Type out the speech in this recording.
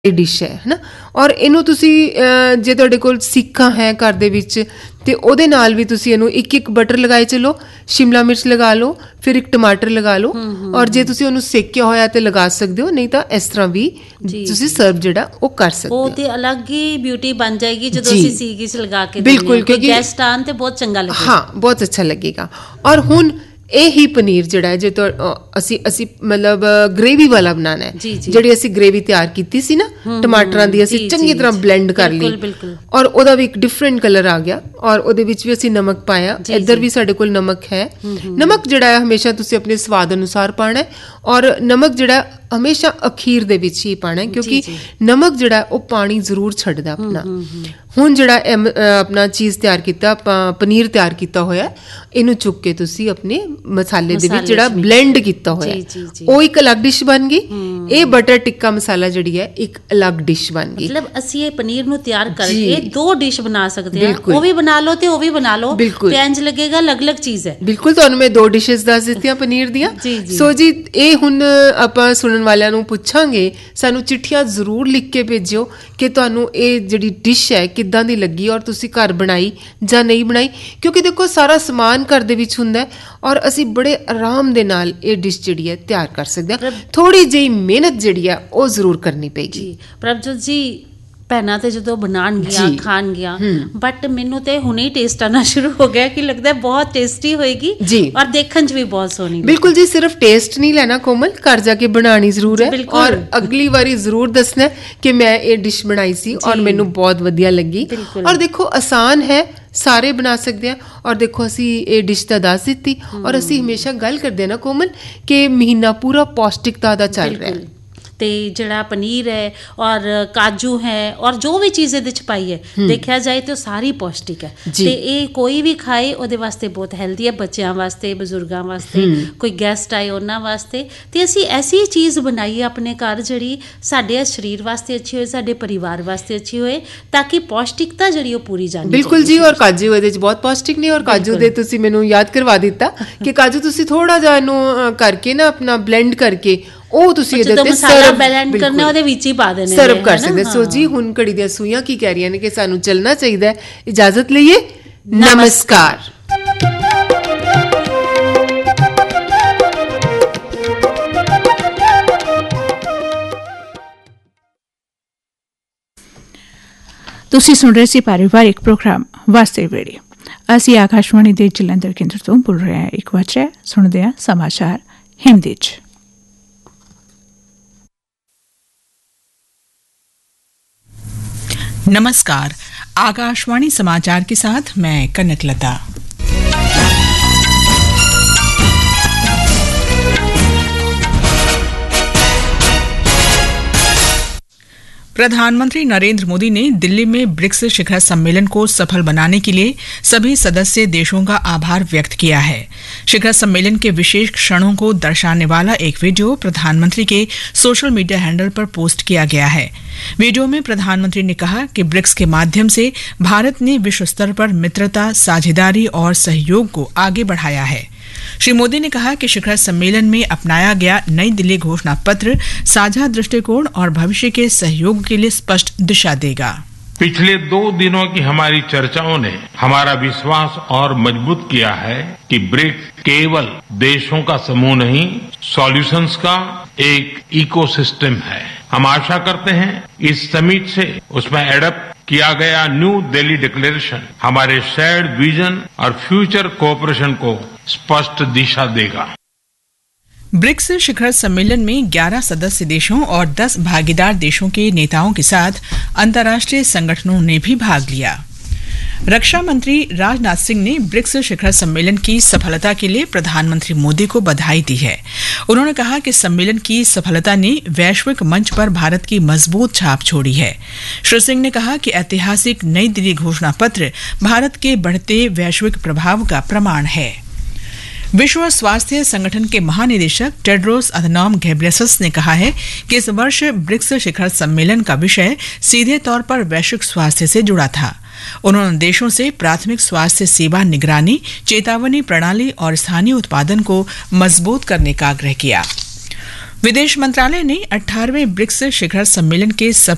Dish है ना। और इनू तुसी जे तुहाडे कोल सीखा है घर दे विच ते ओहदे नाल भी तुसी इनू एक एक बटर लगाए चलो, शिमला मिर्च लगा लो, फिर एक टमाटर लगा लो, और जे तुसी ओनू सेकिया होया ते लगा सकदे हो, नहीं तो इस तरह भी तुसी सर्व जिहड़ा ओ कर सकदे हो। ਉਹ ਤੇ ਅਲੱਗ ਹੀ ਬਿਊਟੀ ਬਣ ਜਾਏਗੀ ਜਦੋਂ ਅਸੀਂ ਸੀਗੀ ਚ ਲਗਾ ਕੇ बिल्कुल, क्योंकि ਗੈਸਟ ਆਣ ਤੇ ਬਹੁਤ ਚੰਗਾ ਲੱਗੇਗਾ। हाँ, बहुत अच्छा लगेगा। और हुण यही पनीर जिहड़ा है, जो तो असी मतलब ग्रेवी वाला बनाना है, जिहड़ी असी ग्रेवी तैयार कीती सी ना टमाटरां दी, असी चंगी तरह ब्लेंड कर ली और ओहदा भी एक डिफरेंट कलर आ गया, और ओहदे विच भी असी नमक पाया, इधर भी साडे कोल नमक है। नमक जिहड़ा है हमेशा तुसी अपने स्वाद अनुसार पाना है, और नमक जिहड़ा हमेशा अखीर दे विच ही पाना है, क्योंकि नमक जिहड़ा है ओह पानी जरूर छड्डदा अपना। हुण जिहड़ा अपना चीज़ तैयार कीता, पनीर तैयार कीता होया, इनू चुक के तुसी अपने मसाले दे विच जिहड़ा ब्लेंड कीता होया, ओह एक अलग डिश बन गई। ये बटर टिक्का मसाला जिहड़ी है एक अलग डिश बन गई। मतलब असी ये पनीर नू तैयार करके दो डिश बना सकते हैं, वो भी बना लो ते वो भी बना लो, बिल्कुल इंज लगेगा अलग अलग चीज है। बिल्कुल, तुहानू मैं दो डिशेस दस दित्तियां पनीर दियां। सो जी ये हुण आपां सुनन वालियां नू पुछांगे, सानू चिट्ठियां जरूर लिख के भेजियो कि तुहानू ये जिहड़ी डिश है किद्दां दी लगी और तुसी घर बनाई जां नहीं बनाई, क्योंकि देखो सारा समान घर दे विच हुंदा है और असी बड़े आराम दे नाल ये डिश जिहड़ी है तैयार कर सकदे हां। थोड़ी जी मेहनत जिहड़ी है वो जरूर करनी पेगी। प्रभजोत जी भैनां ते जदों बनाण गया खान गया, बट मैनू ते हुणे ही टेस्ट आना शुरू हो गया कि लगता है बहुत टेस्टी होएगी और देखण च भी बहुत सोहनी। बिल्कुल जी, सिर्फ टेस्ट नहीं लेना कोमल, घर जाके बनानी जरूर है और अगली बारी जरूर दसना कि मैं ये डिश बनाई सी और मैनू बहुत वधिया लगी। और देखो आसान है, सारे बना सकते हैं। और देखो असी ये डिश तो दस दी, और असी हमेशा गल करते हैं ना कोमल कि महीना पूरा पौष्टिकता दा चल रहा है, ते जड़ा पनीर है और काजू है और जो भी चीज़ इहदे च पाई है, देखा जाए तो सारी पौष्टिक है, ते ये कोई भी खाए उहदे वास्ते बहुत हेल्दी है, बच्चों वास्ते, बजुर्गों वास्ते, कोई गैस्ट आए उन्हां वास्ते। ते असी ऐसी चीज़ बनाई अपने घर जिहड़ी साडे शरीर वास्ते अच्छी होए, साडे परिवार वास्ते अच्छी होए, ताकि पौष्टिकता जिहड़ी ओह पूरी जानी। बिल्कुल जी, और काजू इहदे च बहुत पौष्टिक ने, और काजू दे तुसी मैनू याद करवा दिता कि काजू तुसी थोड़ा जिहा इहनू करके ना अपना ब्लेंड करके ਉਹ ਤੁਸੀਂ ਇਹਦੇ ਤੇ ਮਸਾਲਾ ਬਲੈਂਡ ਕਰਨਾ, ਉਹਦੇ ਵਿੱਚ ਹੀ ਪਾ ਦੇਣੇ, ਸਰਵ ਕਰ ਸਕਦੇ। ਸੋ ਜੀ ਹੁਣ ਘੜੀ ਦੀਆਂ ਸੂਈਆਂ ਕੀ ਕਹਿ ਰਹੀਆਂ ਨੇ ਕਿ ਸਾਨੂੰ ਚੱਲਣਾ ਚਾਹੀਦਾ ਹੈ। ਇਜਾਜ਼ਤ ਲਈਏ, ਨਮਸਕਾਰ। ਤੁਸੀਂ ਸੁਣ ਰਹੇ ਸੀ ਪਰਿਵਾਰਿਕ ਪ੍ਰੋਗਰਾਮ ਵਾਸਤੇ ਵੇੜੇ। ਅਸੀਂ ਆਕਾਸ਼ਵਾਣੀ ਦੇ ਜਲੰਧਰ ਕੇਂਦਰ ਤੋਂ ਬੋਲ ਰਹੇ ਹਾਂ। ਇੱਕ ਵਾਰ ਸੁਣਦੇ ਹਾਂ ਸਮਾਚਾਰ ਹਿੰਦੀ ਚ। नमस्कार, आकाशवाणी समाचार के साथ मैं कनकलता। प्रधानमंत्री नरेंद्र मोदी ने दिल्ली में ब्रिक्स शिखर सम्मेलन को सफल बनाने के लिए सभी सदस्य देशों का आभार व्यक्त किया है। शिखर सम्मेलन के विशेष क्षणों को दर्शाने वाला एक वीडियो प्रधानमंत्री के सोशल मीडिया हैंडल पर पोस्ट किया गया है। वीडियो में प्रधानमंत्री ने कहा कि ब्रिक्स के माध्यम से भारत ने विश्व स्तर पर मित्रता, साझेदारी और सहयोग को आगे बढ़ाया है। श्री मोदी ने कहा कि शिखर सम्मेलन में अपनाया गया नई दिल्ली घोषणा पत्र साझा दृष्टिकोण और भविष्य के सहयोग के लिए स्पष्ट दिशा देगा। पिछले 2 दिनों की हमारी चर्चाओं ने हमारा विश्वास और मजबूत किया है कि ब्रिक्स केवल देशों का समूह नहीं, सॉल्यूशंस का एक इकोसिस्टम है। हम आशा करते हैं इस समिट से उसमें एडप्ट किया गया न्यू दिल्ली डिक्लेरेशन हमारे शेयर्ड विजन और फ्यूचर कोऑपरेशन को स्पष्ट दिशा देगा। ब्रिक्स शिखर सम्मेलन में 11 सदस्य देशों और 10 भागीदार देशों के नेताओं के साथ अंतर्राष्ट्रीय संगठनों ने भी भाग लिया। रक्षा मंत्री राजनाथ सिंह ने ब्रिक्स शिखर सम्मेलन की सफलता के लिए प्रधानमंत्री मोदी को बधाई दी है। उन्होंने कहा कि सम्मेलन की सफलता ने वैश्विक मंच पर भारत की मजबूत छाप छोड़ी है। श्री सिंह ने कहा कि ऐतिहासिक नई दिल्ली घोषणा पत्र भारत के बढ़ते वैश्विक प्रभाव का प्रमाण है। विश्व स्वास्थ्य संगठन के महानिदेशक टेड्रोस अधनॉम घेब्रेयेसस ने कहा है कि इस वर्ष ब्रिक्स शिखर सम्मेलन का विषय सीधे तौर पर वैश्विक स्वास्थ्य से जुड़ा था। उन्होंने देशों से प्राथमिक स्वास्थ्य सेवा निगरानी, चेतावनी प्रणाली और स्थानीय उत्पादन को मजबूत करने का आग्रह किया। विदेश मंत्रालय ने 18वें ब्रिक्स शिखर सम्मेलन के